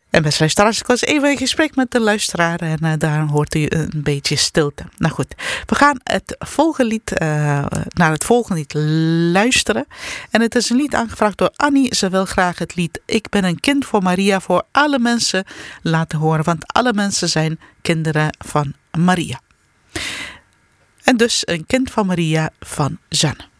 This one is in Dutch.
En beste luisteraars, ik was even in gesprek met de luisteraar en daar hoort u een beetje stilte. Nou goed, we gaan naar het volgende lied luisteren. En het is een lied aangevraagd door Annie. Ze wil graag het lied Ik ben een kind voor Maria voor alle mensen laten horen. Want alle mensen zijn kinderen van Maria. En dus een kind van Maria van Jeanne.